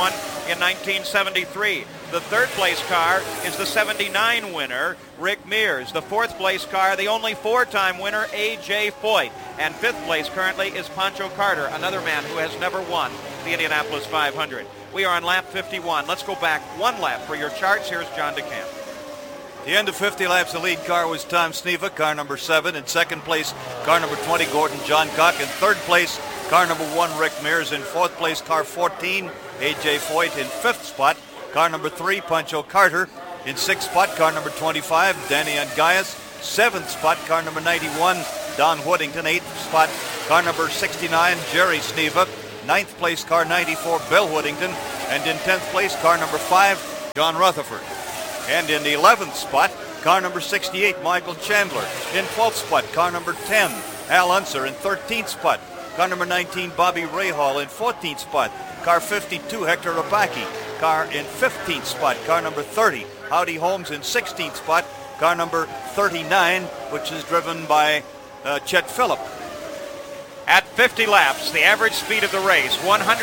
in 1973. The third place car is the 79 winner, Rick Mears. The fourth place car, the only four-time winner, A.J. Foyt. And fifth place currently is Pancho Carter, another man who has never won the Indianapolis 500. We are on lap 51. Let's go back one lap for your charts. Here's John DeCamp. The end of 50 laps, the lead car was Tom Sneva, car number 7. In second place, car number 20, Gordon Johncock. In third place, car number 1, Rick Mears. In fourth place, car 14, A.J. Foyt. In fifth spot, car number 3, Pancho Carter. In sixth spot, car number 25, Danny Ungayas. Seventh spot, car number 91, Don Whittington. Eighth spot, car number 69, Jerry Sneva. Ninth place, car 94, Bill Whittington. And in 10th place, car number 5, John Rutherford. And in the 11th spot, car number 68, Michael Chandler. In 12th spot, car number 10, Al Unser. In 13th spot, car number 19, Bobby Rahal. In 14th spot, car 52, Hector Rabaki. Car in 15th spot, car number 30, Howdy Holmes. In 16th spot, car number 39, which is driven by Chet Phillip. At 50 laps, the average speed of the race,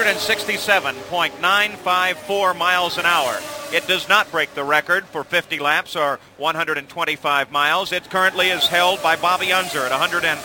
167.954 miles an hour. It does not break the record for 50 laps or 125 miles. It currently is held by Bobby Unser at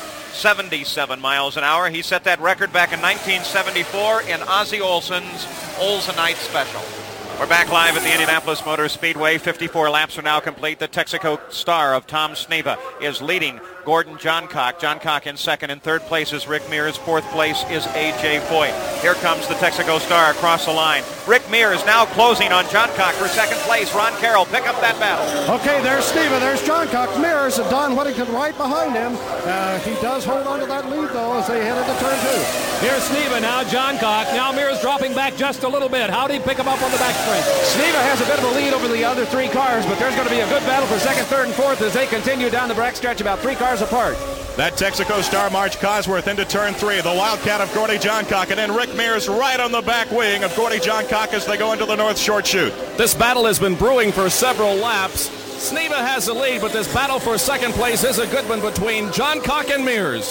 177 miles an hour. He set that record back in 1974 in Ozzie Olson's Olsenite Special. We're back live at the Indianapolis Motor Speedway. 54 laps are now complete. The Texaco star of Tom Sneva is leading Gordon Johncock. Johncock in second. In third place is Rick Mears. Fourth place is A.J. Foyt. Here comes the Texaco star across the line. Rick Mears now closing on Johncock for second place. Ron Carroll, pick up that battle. Okay, there's Sneva, there's Johncock. Mears and Don Whittington right behind him. He does hold on to that lead, though, as they head into turn 2. Here's Sneva, now Johncock. Now Mears dropping back just a little bit. How'd he pick him up on the back stretch? Sneva has a bit of a lead over the other three cars, but there's going to be a good battle for second, third, and fourth as they continue down the backstretch about 3 cars apart. That Texaco star March Cosworth into turn 3. The Wildcat of Gordy Johncock, and then Rick Mears right on the back wing of Gordy Johncock as they go into the North Short Chute. This battle has been brewing for several laps. Sneva has the lead, but this battle for second place is a good one between Johncock and Mears.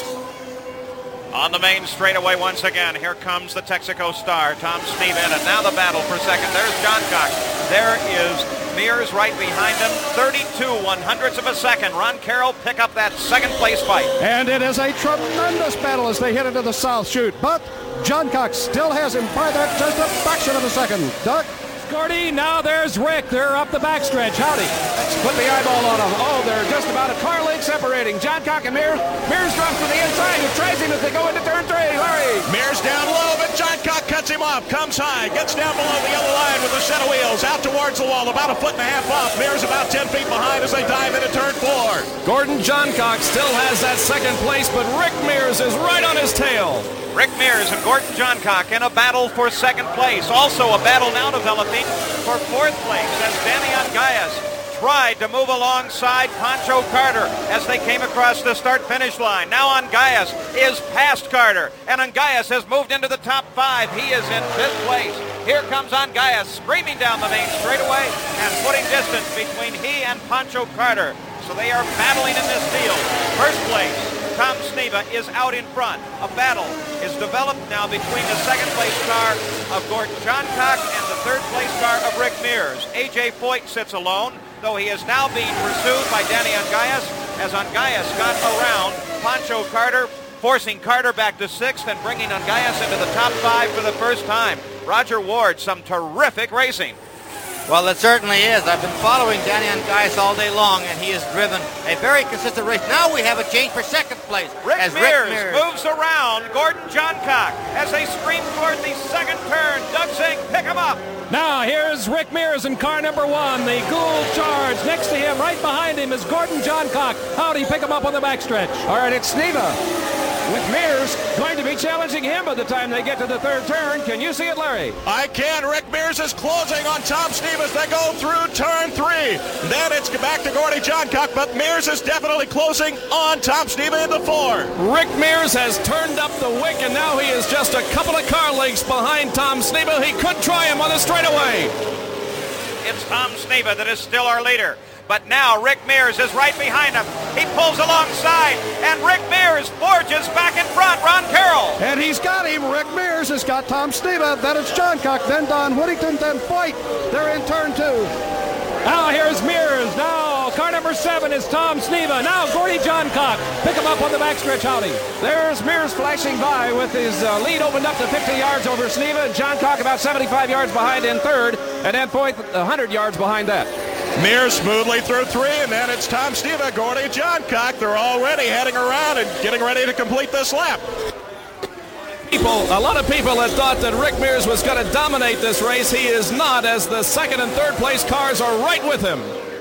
On the main straightaway once again, here comes the Texaco star, Tom Sneva, and now the battle for second. There's Johncock. There is Mears right behind him. 32/100ths of a second. Ron Carroll pick up that second place fight. And it is a tremendous battle as they head into the South Chute. But Johncock still has him by that just a fraction of a second. Doug? Gordy, now there's Rick. They're up the backstretch. Howdy. Let's put the eyeball on them. Oh, they're just about a car length separating. Johncock and Mears. Mears drops to the inside. He tries him as they go into turn 3. Larry. Mears down low, but Johncock cuts him off. Comes high, gets down below the yellow line with a set of wheels. Out towards the wall, about 1.5 feet off. Mears about 10 feet behind as they dive into turn 4. Gordon Johncock still has that second place, but Rick Mears is right on his tail. Rick Mears and Gordon Johncock in a battle for second place. Also a battle now developing for fourth place as Danny Ungayas tried to move alongside Pancho Carter as they came across the start-finish line. Now Ungayas is past Carter, and Ungayas has moved into the top 5. He is in 5th place. Here comes Ungayas screaming down the main straightaway and putting distance between he and Pancho Carter. So they are battling in this field. First place, Tom Sneva is out in front. A battle is developed now between the second place car of Gordon Johncock and the third place car of Rick Mears. A.J. Foyt sits alone, though he is now being pursued by Danny Ungayas as Ungayas got around Pancho Carter, forcing Carter back to 6th and bringing Ungayas into the top 5 for the first time. Roger Ward, some terrific racing. Well, it certainly is. I've been following Danny Ungayas all day long, and he has driven a very consistent race. Now we have a change for second place. Rick Mears moves around Gordon Johncock as they stream toward the second turn. Doug Zink, pick him up. Now here's Rick Mears in car number 1, the Gould Charge. Next to him, right behind him, is Gordon Johncock. Howdy, pick him up on the backstretch. All right, it's Sneva, with Mears going to be challenging him by the time they get to the third turn. Can you see it, Larry? I can. Rick Mears is closing on Tom Sneva as they go through turn 3. Then it's back to Gordy Johncock, but Mears is definitely closing on Tom Sneva in the 4. Rick Mears has turned up the wick, and now he is just a couple of car lengths behind Tom Sneva. He could try him on the straightaway. It's Tom Sneva that is still our leader. But now Rick Mears is right behind him. He pulls alongside, and Rick Mears forges back in front. Ron Carroll. And he's got him. Rick Mears has got Tom Sneva. Then it's Johncock, then Don Whittington, then Foyt. They're in turn 2. Now here's Mears. Now car number 7 is Tom Sneva. Now Gordy Johncock. Pick him up on the backstretch, Howdy. There's Mears flashing by with his lead opened up to 50 yards over Sneva. Johncock about 75 yards behind in third, and then Foyt 100 yards behind that. Mears smoothly through 3, and then it's Tom Sneva, Gordy Johncock. They're already heading around and getting ready to complete this lap. A lot of people had thought that Rick Mears was going to dominate this race. He is not, as the second and third place cars are right with him.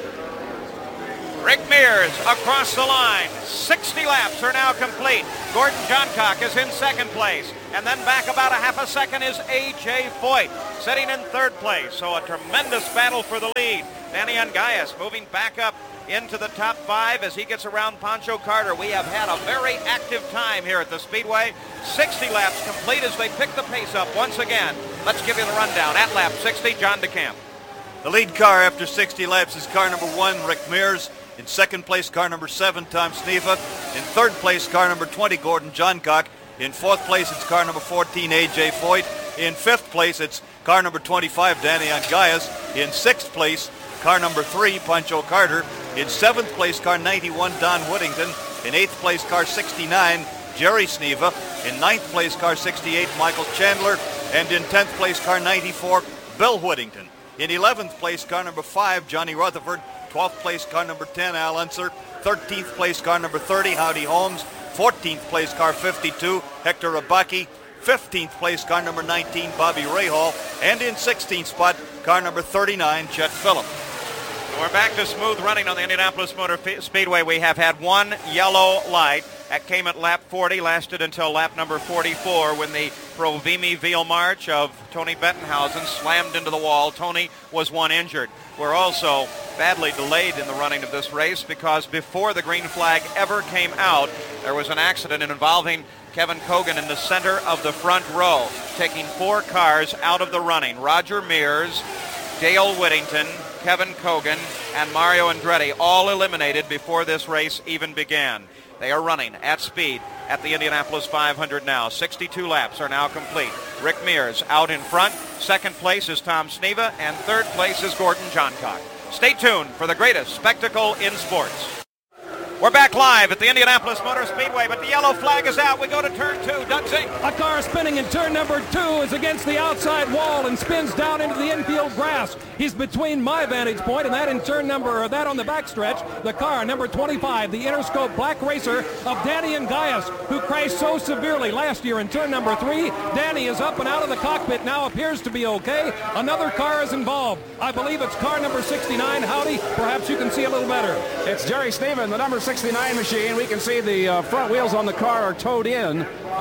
Rick Mears across the line. 60 laps are now complete. Gordon Johncock is in second place. And then back about a half a second is A.J. Foyt sitting in third place. So a tremendous battle for the lead. Danny Ungayas moving back up into the top 5 as he gets around Pancho Carter. We have had a very active time here at the Speedway. 60 laps complete as they pick the pace up once again. Let's give you the rundown. At lap 60, John DeCamp. The lead car after 60 laps is car number 1, Rick Mears. In second place, car number 7, Tom Sneva. In third place, car number 20, Gordon Johncock. In fourth place, it's car number 14, A.J. Foyt. In fifth place, it's car number 25, Danny Ungayas. In sixth place, car number 3, Pancho Carter. In seventh place, car 91, Don Whittington. In eighth place, car 69, Jerry Sneva. In ninth place, car 68, Michael Chandler. And in 10th place, car 94, Bill Whittington. In 11th place, car number 5, Johnny Rutherford. 12th place, car number 10, Al Unser. 13th place, car number 30, Howdy Holmes. 14th place, car 52, Hector Abaki. 15th place, car number 19, Bobby Rahal. And in 16th spot, car number 39, Chet Phillip. We're back to smooth running on the Indianapolis Motor Speedway. We have had one yellow light that came at lap 40, lasted until lap number 44 when the Provimi Veal March of Tony Bettenhausen slammed into the wall. Tony was one injured. We're also badly delayed in the running of this race because before the green flag ever came out, there was an accident involving Kevin Cogan in the center of the front row, taking 4 cars out of the running. Roger Mears, Dale Whittington, Kevin Cogan, and Mario Andretti all eliminated before this race even began. They are running at speed at the Indianapolis 500 now. 62 laps are now complete. Rick Mears out in front. Second place is Tom Sneva, and third place is Gordon Johncock. Stay tuned for the greatest spectacle in sports. We're back live at the Indianapolis Motor Speedway, but the yellow flag is out. We go to turn 2. Doug Zink. A car spinning in turn number 2 is against the outside wall and spins down into the infield grass. He's between my vantage point and that on the backstretch. The car, number 25, the Interscope Black Racer of Danny Ungayas, who crashed so severely last year in turn number 3. Danny is up and out of the cockpit now, appears to be okay. Another car is involved. I believe it's car number 69. Howdy, perhaps you can see a little better. It's Jerry Sneva, the number 69 machine. We can see the front wheels on the car are towed in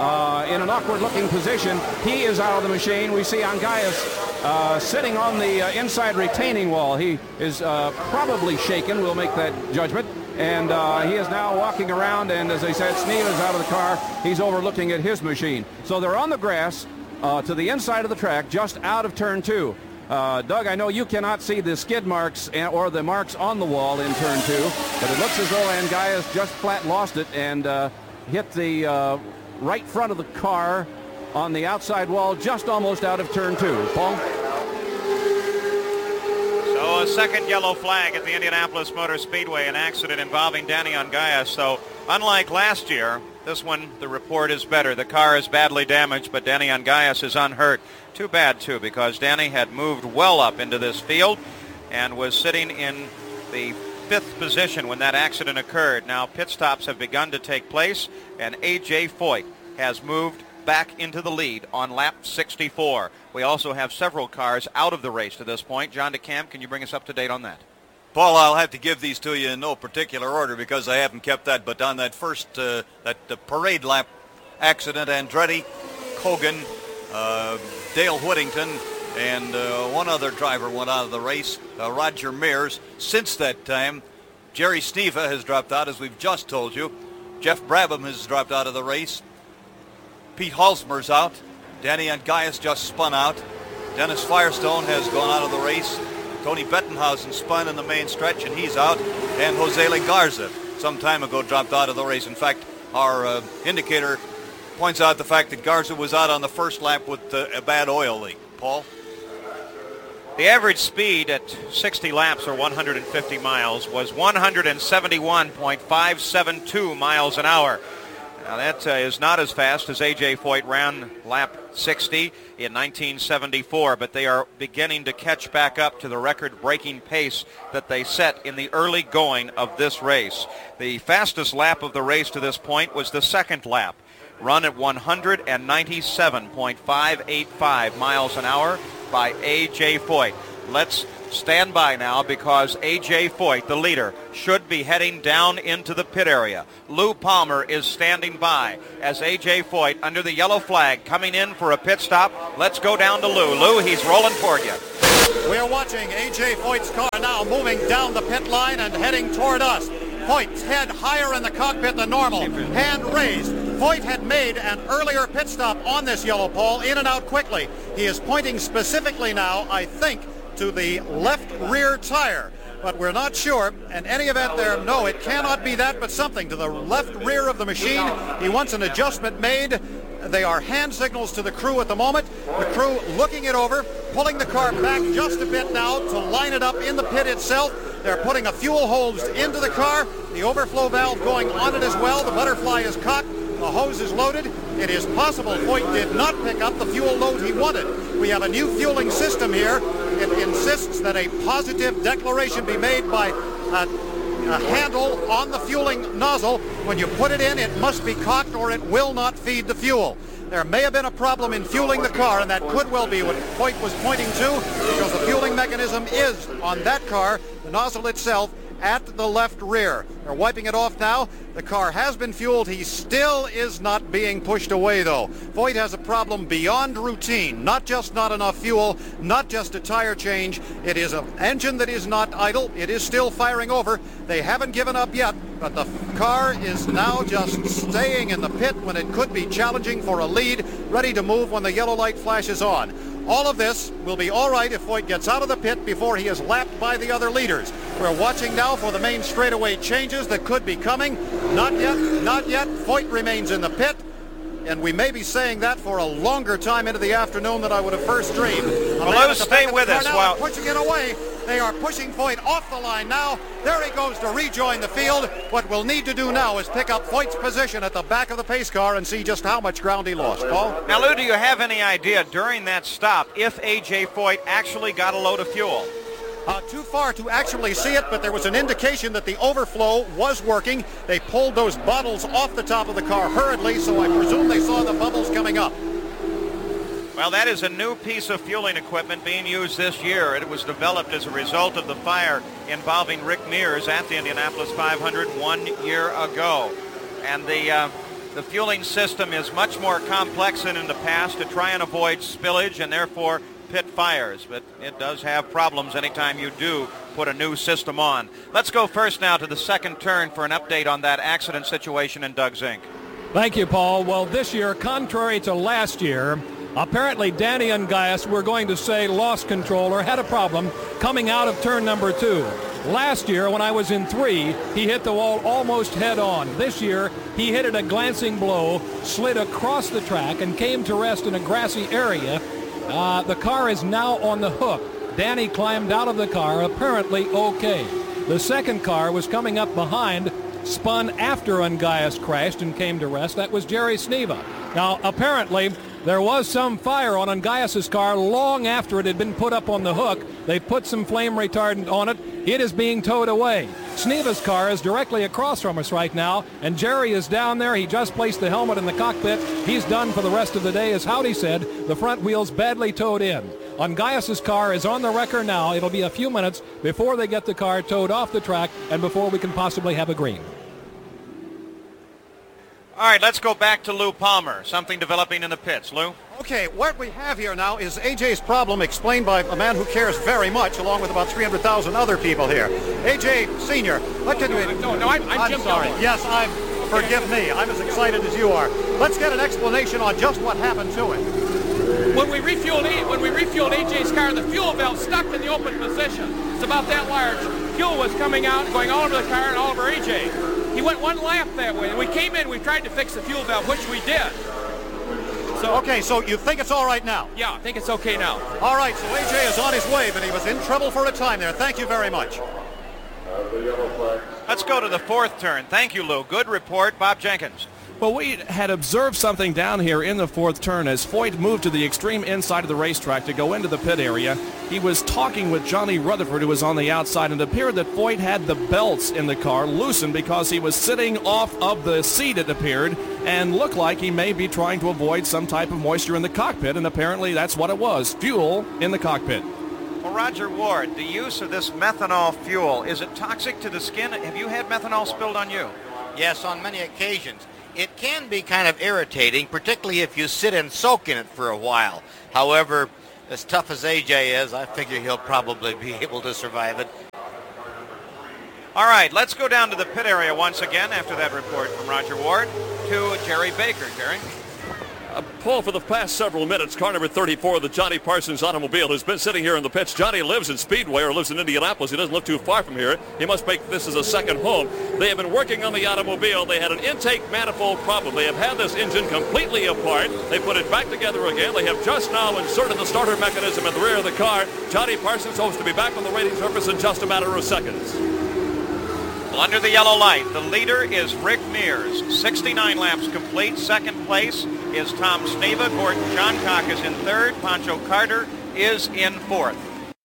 an awkward-looking position. He is out of the machine. We see Ungayas sitting on the inside retaining wall. He is probably shaken. We'll make that judgment. And he is now walking around, and as I said, Sneva is out of the car. He's overlooking at his machine. So they're on the grass to the inside of the track, just out of turn 2. Doug, I know you cannot see the skid marks or the marks on the wall in turn 2, but it looks as though Ungayas just flat lost it and hit the right front of the car on the outside wall, just almost out of turn 2. Paul? So a second yellow flag at the Indianapolis Motor Speedway, an accident involving Danny Ungayas. So unlike last year, this one, the report is better. The car is badly damaged, but Danny Ungayas is unhurt. Too bad, too, because Danny had moved well up into this field and was sitting in the 5th position when that accident occurred. Now pit stops have begun to take place, and A.J. Foyt has moved back into the lead on lap 64. We also have several cars out of the race to this point. John DeCamp, can you bring us up to date on that? Paul, I'll have to give these to you in no particular order because I haven't kept that. But on that first, parade lap accident, Andretti, Cogan, Dale Whittington, and one other driver went out of the race, Roger Mears. Since that time, Jerry Sneva has dropped out, as we've just told you. Jeff Brabham has dropped out of the race. Pete Halsmer's out. Danny Ungayas just spun out. Dennis Firestone has gone out of the race. Tony Bettenhausen Bettenhausen spun in the main stretch, and he's out. And Jose Le Garza some time ago dropped out of the race. In fact, our indicator points out the fact that Garza was out on the first lap with a bad oil leak. Paul? The average speed at 60 laps or 150 miles was 171.572 miles an hour. Now that is not as fast as A.J. Foyt ran lap 60 in 1974, but they are beginning to catch back up to the record-breaking pace that they set in the early going of this race. The fastest lap of the race to this point was the second lap, run at 197.585 miles an hour by A.J. Foyt. Let's stand by now because A.J. Foyt, the leader, should be heading down into the pit area. Lou Palmer is standing by as A.J. Foyt, under the yellow flag, coming in for a pit stop. Let's go down to Lou. Lou, he's rolling toward you. We're watching A.J. Foyt's car now moving down the pit line and heading toward us. Foyt's head higher in the cockpit than normal, hand raised. Foyt had made an earlier pit stop on this yellow pole, in and out quickly. He is pointing specifically now, I think, to the left rear tire, but we're not sure. In any event there, no, it cannot be that, but something to the left rear of the machine. He wants an adjustment made. They are hand signals to the crew at the moment. The crew looking it over, pulling the car back just a bit now to line it up in the pit itself. They're putting a fuel hose into the car, the overflow valve going on it as well. The butterfly is cocked, the hose is loaded. It is possible Foyt did not pick up the fuel load he wanted. We have a new fueling system here. It insists that a positive declaration be made by a handle on the fueling nozzle. When you put it in, it must be cocked or it will not feed the fuel. There may have been a problem in fueling the car, and that could well be what Foyt was pointing to, because the fueling mechanism is on that car, the nozzle itself, at the left rear. They're wiping it off now. The car has been fueled. He still is not being pushed away, though. Foyt has a problem beyond routine. Not just not enough fuel, not just a tire change. It is an engine that is not idle. It is still firing over. They haven't given up yet, but the car is now just staying in the pit when it could be challenging for a lead, ready to move when the yellow light flashes on. All of this will be all right if Foyt gets out of the pit before he is lapped by the other leaders. We're watching now for the main straightaway changes that could be coming. Not yet, not yet. Foyt remains in the pit, and we may be saying that for a longer time into the afternoon than I would have first dreamed. Well, stay with us while pushing it away. They are pushing Foyt off the line now. There he goes to rejoin the field. What we'll need to do now is pick up Foyt's position at the back of the pace car and see just how much ground he lost. Paul? Now, Lou, do you have any idea during that stop if A.J. Foyt actually got a load of fuel? Too far to actually see it, but there was an indication that the overflow was working. They pulled those bottles off the top of the car hurriedly, so I presume they saw the bubbles coming up. Well, that is a new piece of fueling equipment being used this year. It was developed as a result of the fire involving Rick Mears at the Indianapolis 500 1 year ago. And the fueling system is much more complex than in the past to try and avoid spillage and therefore pit fires. But it does have problems anytime you do put a new system on. Let's go first now to the second turn for an update on that accident situation in Doug's Inc. Thank you, Paul. Well, this year, contrary to last year, apparently Danny Ungaius, we're going to say, lost control or had a problem coming out of turn number 2. Last year, when I was in 3, he hit the wall almost head on. This year, he hit it a glancing blow, slid across the track, and came to rest in a grassy area. The car is now on the hook. Danny climbed out of the car, apparently okay. The second car was coming up behind, spun after Ungaius crashed and came to rest. That was Jerry Sneva. Now, apparently, there was some fire on Ungaius' car long after it had been put up on the hook. They put some flame retardant on it. It is being towed away. Sneva's car is directly across from us right now, and Jerry is down there. He just placed the helmet in the cockpit. He's done for the rest of the day. As Howdy said, the front wheel's badly towed in. Ungaius' car is on the wrecker now. It'll be a few minutes before they get the car towed off the track and before we can possibly have a green. All right, let's go back to Lou Palmer. Something developing in the pits. Lou? Okay, what we have here now is AJ's problem explained by a man who cares very much, along with about 300,000 other people here. AJ Sr., what can you... I'm Jim sorry. Gilmore. Yes, forgive me. I'm as excited as you are. Let's get an explanation on just what happened to him. When we refueled AJ's car, the fuel valve stuck in the open position. It's about that large. Fuel was coming out, going all over the car and all over AJ. He went one lap that way, and we came in, we tried to fix the fuel valve, which we did. So, okay, so you think it's all right now? Yeah, I think it's okay now. All right, so AJ is on his way, but he was in trouble for a time there. Thank you very much. Let's go to the fourth turn. Thank you, Lou. Good report. Bob Jenkins. Well, we had observed something down here in the fourth turn as Foyt moved to the extreme inside of the racetrack to go into the pit area. He was talking with Johnny Rutherford, who was on the outside, and it appeared that Foyt had the belts in the car loosened because he was sitting off of the seat, it appeared, and looked like he may be trying to avoid some type of moisture in the cockpit, and apparently that's what it was, fuel in the cockpit. Well, Roger Ward, the use of this methanol fuel, is it toxic to the skin? Have you had methanol spilled on you? Yes, on many occasions. It can be kind of irritating, particularly if you sit and soak in it for a while. However, as tough as AJ is, I figure he'll probably be able to survive it. All right, let's go down to the pit area once again after that report from Roger Ward to Jerry Baker. Jerry? Paul, for the past several minutes, car number 34, the Johnny Parsons automobile, has been sitting here in the pits. Johnny lives in Speedway or lives in Indianapolis. He doesn't live too far from here. He must make this as a second home. They have been working on the automobile. They had an intake manifold problem. They have had this engine completely apart. They put it back together again. They have just now inserted the starter mechanism at the rear of the car. Johnny Parsons hopes to be back on the racing surface in just a matter of seconds. Under the yellow light, the leader is Rick Mears. 69 laps complete. Second place is Tom Sneva. Gordon Johncock is in third. Pancho Carter is in fourth.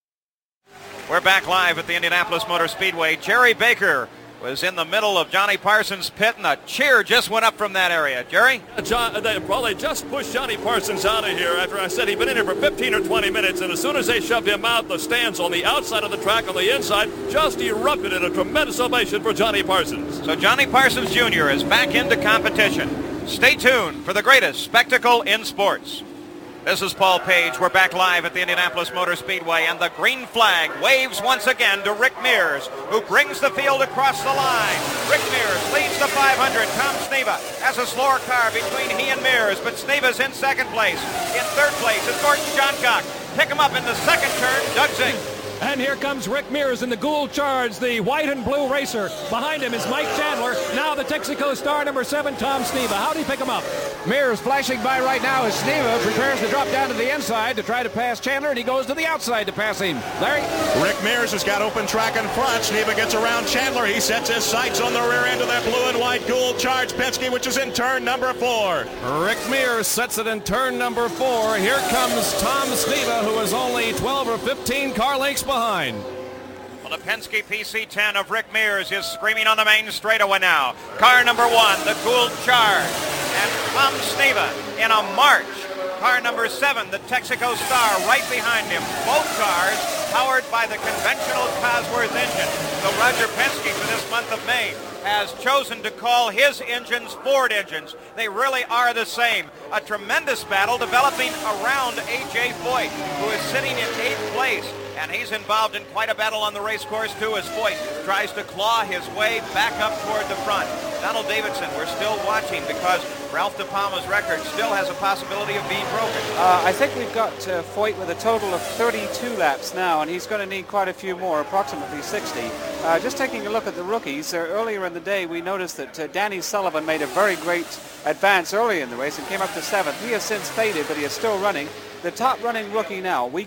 We're back live at the Indianapolis Motor Speedway. Jerry Baker was in the middle of Johnny Parsons' pit, and a cheer just went up from that area. Jerry? They just pushed Johnny Parsons out of here after I said he'd been in here for 15 or 20 minutes, and as soon as they shoved him out, the stands on the outside of the track on the inside just erupted in a tremendous ovation for Johnny Parsons. So Johnny Parsons Jr. is back into competition. Stay tuned for the greatest spectacle in sports. This is Paul Page. We're back live at the Indianapolis Motor Speedway, and the green flag waves once again to Rick Mears, who brings the field across the line. Rick Mears leads the 500. Tom Sneva has a slower car between he and Mears, but Sneva's in second place. In third place is Gordon Johncock. Pick him up in the second turn, Doug Zink. And here comes Rick Mears in the Gould Charge, the white and blue racer. Behind him is Mike Chandler. Now the Texaco star number 7, Tom Sneva. How do you pick him up? Mears flashing by right now as Sneva prepares to drop down to the inside to try to pass Chandler, and he goes to the outside to pass him. Larry? Rick Mears has got open track in front. Sneva gets around Chandler. He sets his sights on the rear end of that blue and white Gould Charge Penske, which is in turn number 4. Rick Mears sets it in turn number 4. Here comes Tom Sneva, who is only 12 or 15 car lengths behind. Well, the Penske PC-10 of Rick Mears is screaming on the main straightaway now. Car number 1, the Gould Charge. And Tom Sneva in a march. Car number 7, the Texaco Star, right behind him. Both cars powered by the conventional Cosworth engine. So Roger Penske, for this month of May, has chosen to call his engines Ford engines. They really are the same. A tremendous battle developing around A.J. Foyt, who is sitting in 8th place. And he's involved in quite a battle on the race course, too, as Foyt tries to claw his way back up toward the front. Donald Davidson, we're still watching because Ralph De Palma's record still has a possibility of being broken. I think we've got Foyt with a total of 32 laps now, and he's going to need quite a few more, approximately 60. Just taking a look at the rookies, earlier in the day we noticed that Danny Sullivan made a very great advance early in the race and came up to 7th. He has since faded, but he is still running. The top running rookie now, we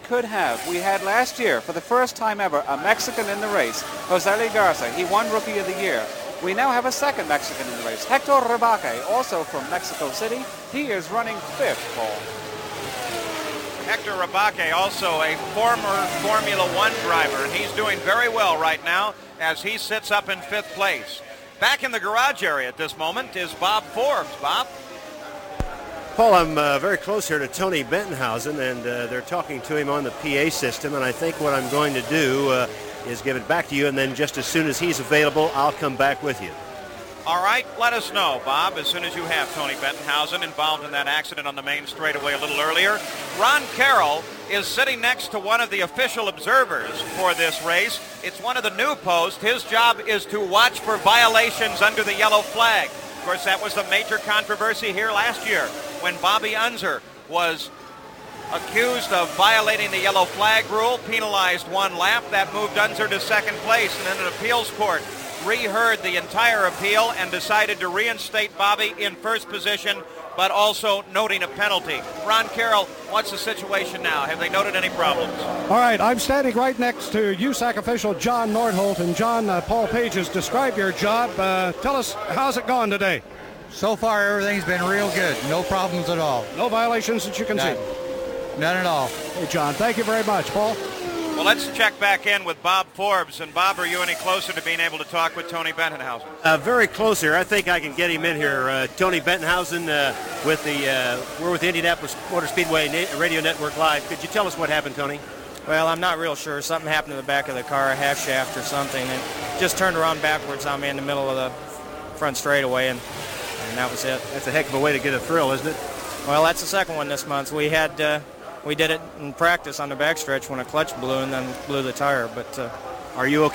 had last year, for the first time ever, a Mexican in the race, Jose Garza. He won Rookie of the Year. We now have a second Mexican in the race, Hector Rebaque, also from Mexico City. He is running 5th, Paul. Hector Rebaque, also a former Formula One driver, and he's doing very well right now as he sits up in 5th place. Back in the garage area at this moment is Bob Forbes. Bob? Paul, I'm very close here to Tony Bentonhausen, and they're talking to him on the PA system, and I think what I'm going to do is give it back to you, and then just as soon as he's available, I'll come back with you. All right, let us know, Bob, as soon as you have Tony Bentonhausen involved in that accident on the main straightaway a little earlier. Ron Carroll is sitting next to one of the official observers for this race. It's one of the new posts. His job is to watch for violations under the yellow flag. Of course, that was the major controversy here last year when Bobby Unser was accused of violating the yellow flag rule, penalized 1 lap. That moved Unser to second place, and then an appeals court reheard the entire appeal and decided to reinstate Bobby in first position, but also noting a penalty. Ron Carroll, what's the situation now? Have they noted any problems? All right, I'm standing right next to USAC official John Nordholt. And John, Paul Page has described your job. Tell us, how's it gone today? So far, everything's been real good. No problems at all. No violations that you can see? None at all. Hey, John, thank you very much. Paul? Well, let's check back in with Bob Forbes. And Bob, are you any closer to being able to talk with Tony Bentonhausen? Very close here. I think I can get him in here. Tony Bentonhausen we're with the Indianapolis Motor Speedway Radio Network Live. Could you tell us what happened, Tony? Well, I'm not real sure. Something happened to the back of the car, a half shaft or something, and just turned around backwards on me in the middle of the front straightaway, and that was it. That's a heck of a way to get a thrill, isn't it? Well, that's the second one this month. We did it in practice on the backstretch when a clutch blew and then blew the tire. But are you okay?